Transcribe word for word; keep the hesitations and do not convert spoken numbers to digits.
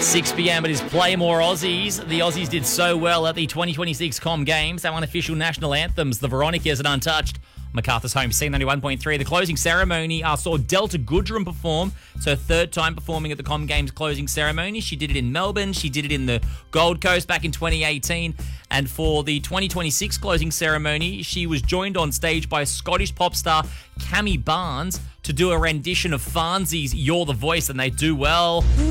six p.m. it is Play More Aussies. The Aussies did so well at the twenty twenty-six Com Games. Our unofficial national anthems, the Veronicas and Untouched. MacArthur's home, C ninety-one point three. The closing ceremony uh, saw Delta Goodrum perform. It's her third time performing at the Com Games closing ceremony. She did it in Melbourne. She did it in the Gold Coast back in twenty eighteen. And for the twenty twenty-six closing ceremony, she was joined on stage by Scottish pop star Cami Barnes to do a rendition of Farnsey's You're the Voice, and they do well.